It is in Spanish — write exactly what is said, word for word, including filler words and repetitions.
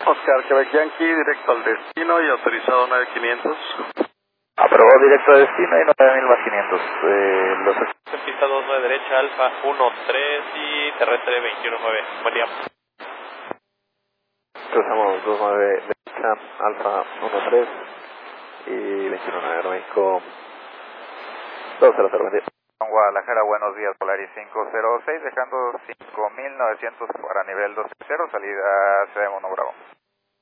Oscar, Quebec Yankee, directo al destino y autorizado nueve mil quinientos. Aprobó directo a destino y nueve mil más quinientos. Eh, los... En pista dos nueve derecha, Alfa uno tres y terrestre veintiuno nueve. Buen día. Cruzamos dos nueve derecha, Alfa uno tres y veintiuno nueve, México dos cero cero, buen día. Guadalajara, buenos días, Polaris cinco cero seis, dejando cinco mil novecientos para nivel dos cero, salida Ciudad de Mono Bravo.